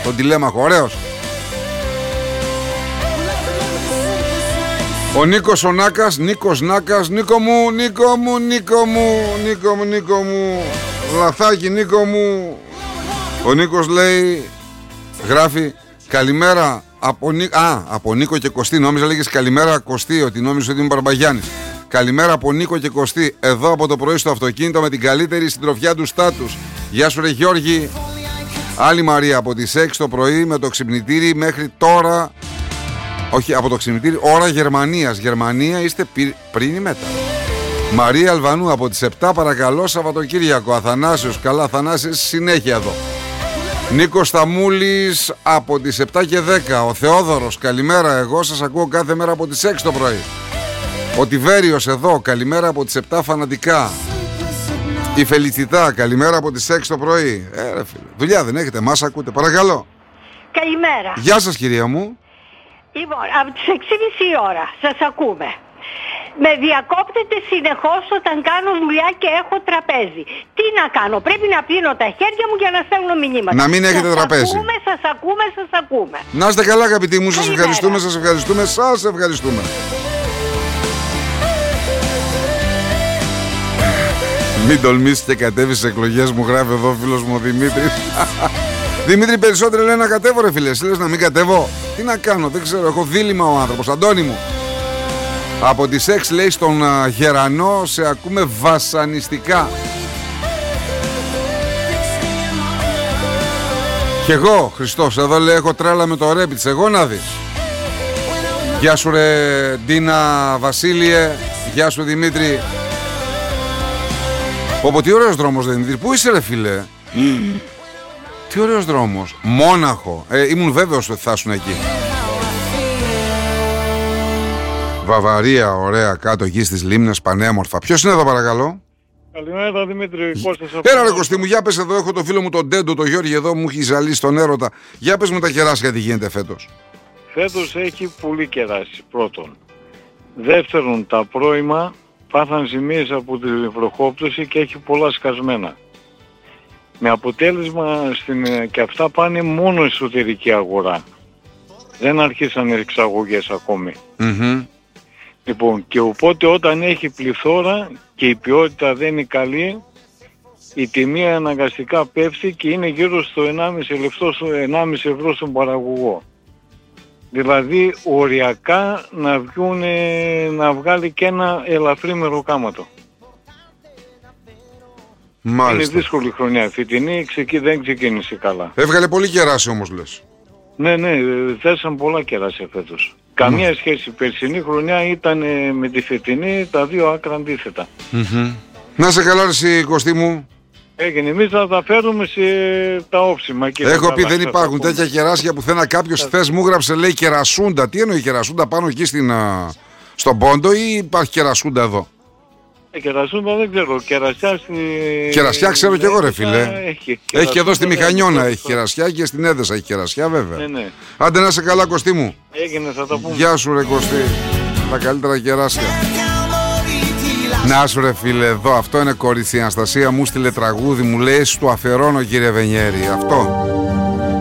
τον τηλέμαχο, ωραίος. Ο Νίκος ο Νάκας, Νίκος Νάκας, Νίκο μου, Νίκο μου, Νίκο μου, Νίκο μου, Νίκο μου, λαθάκι Νίκο μου. Ο Νίκος λέει, γράφει, καλημέρα από Νίκο και Κωστή. Νόμιζα λέγες καλημέρα Κωστή, ότι νόμιζα ότι είμαι Μπαρμπαγιάννης. Καλημέρα από Νίκο και Κωστή, εδώ από το πρωί στο αυτοκίνητο με την καλύτερη συντροφιά του στάτους. Γεια σου ρε Γιώργη. Άλλη Μαρία από τις 6 το πρωί με το ξυπνητήρι μέχρι τώρα. Όχι, από το ξυπνητήρι, ώρα Γερμανίας. Γερμανία είστε πριν ή μετά. Μαρία Αλβανού από τις 7 παρακαλώ, Σαββατοκύριακο. Αθανάσιος, καλά Αθανάσιος, συνέχεια εδώ. Νίκος Σταμούλης από τις 7 και 10. Ο Θεόδωρος, καλημέρα, εγώ σας ακούω κάθε μέρα από τις 6 το πρωί. Ο Τιβέριος εδώ, καλημέρα από τις 7 φανατικά. Η Φελιτσιτά, καλημέρα από τις 6 το πρωί. Ρε φίλε, δουλειά δεν έχετε, μας ακούτε, παρακαλώ. Καλημέρα. Γεια σας κυρία μου. Λοιπόν, από τις 6.30 ώρα σας ακούμε. Με διακόπτετε συνεχώς όταν κάνω δουλειά και έχω τραπέζι. Τι να κάνω, πρέπει να πλύνω τα χέρια μου για να στέλνω μηνύματα. Να μην έχετε τραπέζι. Σας ακούμε. Να είστε καλά αγαπητοί μου, σας ευχαριστούμε, σας ευχαριστούμε. Μην τολμήσεις και κατέβεις στις εκλογές μου, γράφει εδώ ο φίλος μου ο Δημήτρης. Δημήτρη, περισσότερο λέει να κατέβω ρε φίλε. Εσύ λες να μην κατέβω. Τι να κάνω, δεν ξέρω, έχω δίλημμα ο άνθρωπος. Αντώνη μου. Από τις 6 λέει στον Γερανό, σε ακούμε βασανιστικά. Κι εγώ, Χριστός, εδώ λέει έχω τρέλα με το Ρέπιτς. Εγώ να δεις. Γεια σου ρε Ντίνα Βασίλειε. Γεια σου Δημήτρη. Πω τι ωραίος δρόμος Δημήτρη. Πού είσαι ρε φίλε. Τι ωραίος δρόμος. Μόναχο. Ήμουν βέβαιος ότι θα ήσουν εκεί. Βαβαρία, ωραία, κάτω εκεί στις λίμνες, πανέμορφα. Ποιος είναι εδώ παρακαλώ. Καλημέρα Δημήτρη, Κώστας. Έλα ρε Κωστή μου, για πες εδώ, έχω το φίλο μου τον Τέντο, τον Γιώργη εδώ, μου έχει ζαλίσει τον έρωτα. Για πες με τα κεράσια τι γίνεται φέτος. Φέτος έχει πολύ κεράσι, πρώτον. Δεύτερον, τα πρώιμα πάθαν ζημίες από τη βροχόπτωση και έχει πολλά σκασμένα. Με αποτέλεσμα και αυτά πάνε μόνο εσωτερική αγορά. Δεν αρχίσαν εξαγωγές ακόμη. Λοιπόν, και οπότε όταν έχει πληθώρα και η ποιότητα δεν είναι καλή, η τιμή αναγκαστικά πέφτει και είναι γύρω στο 1,5 ευρώ στον παραγωγό. Δηλαδή οριακά να βγάλει και ένα ελαφρύ μεροκάματο. Μάλιστα. Είναι δύσκολη χρονιά. Φετινή δεν ξεκίνησε καλά. Έβγαλε πολύ κεράσι όμως λες. Ναι, θέσαν πολλά κεράσια φέτος. Καμία σχέση. Η περσινή χρονιά ήταν με τη φετινή, τα δύο άκρα αντίθετα. Να σε καλά ρε Κωστή μου. Έγινε, εμείς θα τα φέρουμε σε τα όψιμα. Έχω πει δεν υπάρχουν τέτοια κεράσια που θέλει κάποιος χθες μου γράψε λέει κερασούντα. Τι εννοεί κερασούντα πάνω εκεί στον Πόντο ή υπάρχει κερασούντα εδώ. Κερασούντα δεν ξέρω, κερασιά ξέρω κι εγώ ρε φίλε. Έχει και εδώ στη Μηχανιώνα έχει κερασιά και στην Έδεσα έχει κερασιά βέβαια. Ναι. Άντε να σε καλά Κωστή μου. Έγινε, θα τα πούμε. Γεια σου ρε Κωστή. Τα καλύτερα κεράσια. Να σου ρε φίλε, εδώ αυτό είναι κορίτσι. Η Αναστασία μου στείλε τραγούδι, μου λέει σου το αφιερώνω κύριε Βενιέρη. Αυτό.